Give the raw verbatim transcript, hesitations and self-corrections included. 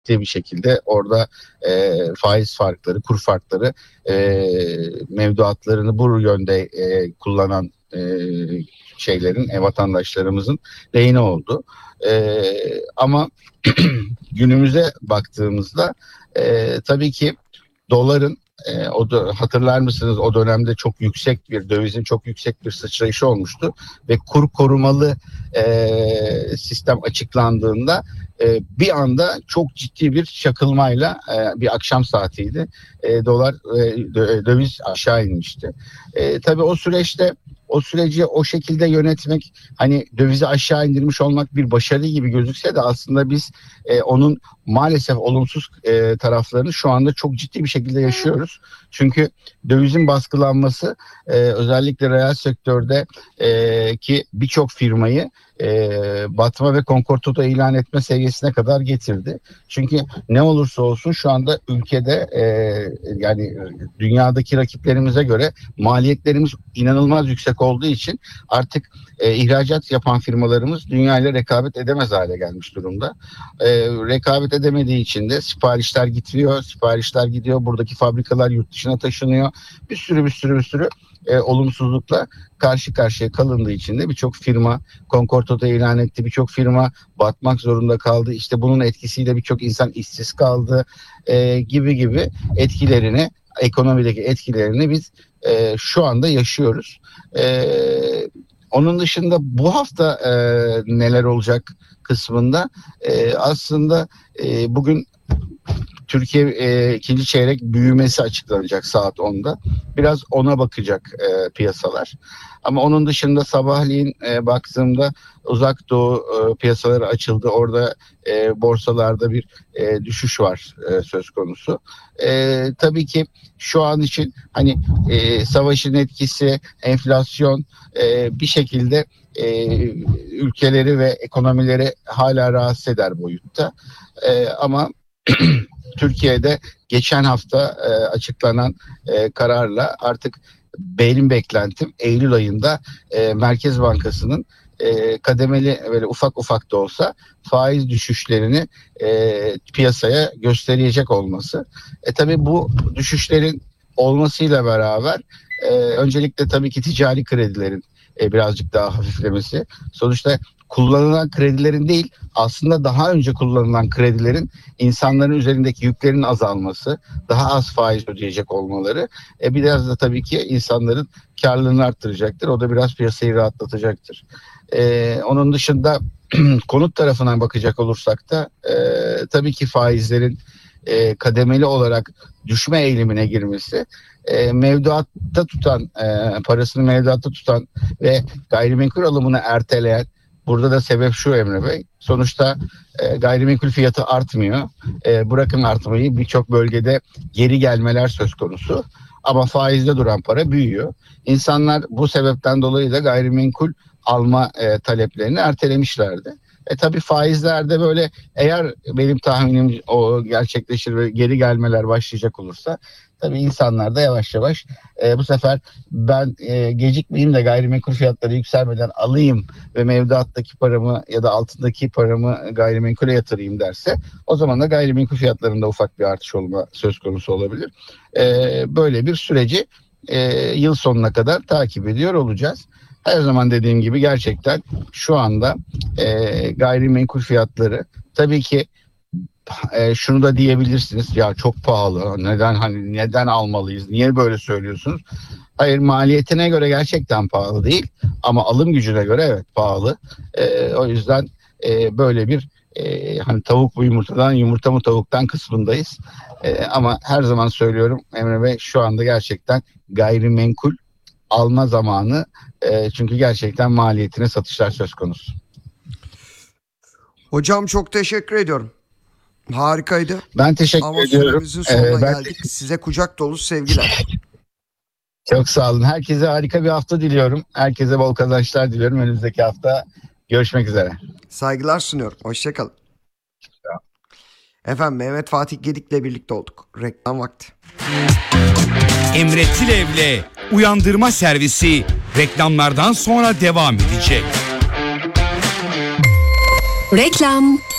bir şekilde orada e, faiz farkları, kur farkları e, mevduatlarını bu yönde e, kullanan e, şeylerin, e, vatandaşlarımızın lehine oldu. E, ama günümüze baktığımızda e, tabii ki doların e, o da, hatırlar mısınız, o dönemde çok yüksek bir dövizin çok yüksek bir sıçrayışı olmuştu ve kur korumalı e, sistem açıklandığında e, bir anda çok ciddi bir çakılmayla e, bir akşam saatiydi. E, dolar e, döviz aşağı inmişti. E, tabii o süreçte o süreci o şekilde yönetmek, hani dövizi aşağı indirmiş olmak bir başarı gibi gözükse de aslında biz e, onun maalesef olumsuz e, taraflarını şu anda çok ciddi bir şekilde yaşıyoruz. Çünkü dövizin baskılanması e, özellikle reel sektörde e, ki birçok firmayı e, batma ve konkordato ilan etme seviyesine kadar getirdi. Çünkü ne olursa olsun şu anda ülkede e, yani dünyadaki rakiplerimize göre maliyetlerimiz inanılmaz yüksek olduğu için artık e, ihracat yapan firmalarımız dünya ile rekabet edemez hale gelmiş durumda. E, rekabet edemediği için de siparişler gitmiyor, siparişler gidiyor, buradaki fabrikalar yurt dışına taşınıyor. Bir sürü bir sürü bir sürü e, olumsuzlukla karşı karşıya kalındığı için de birçok firma konkordato ilan etti, birçok firma batmak zorunda kaldı. İşte bunun etkisiyle birçok insan işsiz kaldı e, gibi gibi etkilerini, ekonomideki etkilerini biz e, şu anda yaşıyoruz. E, onun dışında bu hafta e, neler olacak kısmında e, aslında e, bugün Türkiye e, ikinci çeyrek büyümesi açıklanacak saat onda. Biraz ona bakacak e, piyasalar. Ama onun dışında sabahleyin e, baktığımda uzak doğu e, piyasaları açıldı. Orada e, borsalarda bir e, düşüş var e, söz konusu. E, tabii ki şu an için hani e, savaşın etkisi, enflasyon e, bir şekilde e, ülkeleri ve ekonomileri hala rahatsız eder boyutta. E, ama Türkiye'de geçen hafta e, açıklanan e, kararla artık benim beklentim Eylül ayında e, Merkez Bankası'nın e, kademeli böyle ufak ufak da olsa faiz düşüşlerini e, piyasaya gösterecek olması. E tabii bu düşüşlerin olmasıyla beraber e, öncelikle tabii ki ticari kredilerin e, birazcık daha hafiflemesi. Sonuçta kullanılan kredilerin değil, aslında daha önce kullanılan kredilerin insanların üzerindeki yüklerin azalması, daha az faiz ödeyecek olmaları e, biraz da tabii ki insanların karlılığını arttıracaktır. O da biraz piyasayı rahatlatacaktır. E, onun dışında konut tarafından bakacak olursak da e, tabii ki faizlerin e, kademeli olarak düşme eğilimine girmesi, e, mevduatta tutan, e, parasını mevduatta tutan ve gayrimenkul alımını erteleyen, burada da sebep şu Emre Bey, sonuçta e, gayrimenkul fiyatı artmıyor. E, bırakın artmayı, birçok bölgede geri gelmeler söz konusu. Ama faizde duran para büyüyor. İnsanlar bu sebepten dolayı da gayrimenkul alma e, taleplerini ertelemişlerdi. E tabii faizlerde böyle, eğer benim tahminim o gerçekleşir ve geri gelmeler başlayacak olursa, tabii insanlar da yavaş yavaş e, bu sefer ben e, gecikmeyeyim de gayrimenkul fiyatları yükselmeden alayım ve mevduattaki paramı ya da altındaki paramı gayrimenkule yatırayım derse, o zaman da gayrimenkul fiyatlarında ufak bir artış olma söz konusu olabilir. E, böyle bir süreci e, yıl sonuna kadar takip ediyor olacağız. Her zaman dediğim gibi gerçekten şu anda e, gayrimenkul fiyatları, tabii ki e, şunu da diyebilirsiniz, ya çok pahalı, neden hani neden almalıyız, niye böyle söylüyorsunuz? Hayır, maliyetine göre gerçekten pahalı değil ama alım gücüne göre evet pahalı. E, o yüzden e, böyle bir e, hani tavuk mu yumurtadan, yumurta mı tavuktan kısmındayız. E, ama her zaman söylüyorum Emre Bey, şu anda gerçekten gayrimenkul alma zamanı. E, çünkü gerçekten maliyetine satışlar söz konusu. Hocam çok teşekkür ediyorum. Harikaydı. Ben teşekkür Ama ediyorum. süremizin sonuna Ee, ben geldik. Size kucak dolusu sevgiler. Çok sağ olun. Herkese harika bir hafta diliyorum. Herkese bol kazançlar diliyorum. Önümüzdeki hafta görüşmek üzere. Saygılar sunuyorum. Hoşçakalın. Efendim, Mehmet Fatih Gedik'le birlikte olduk. Reklam vakti. Emre Tilev'le Uyandırma Servisi reklamlardan sonra devam edecek. Reklam.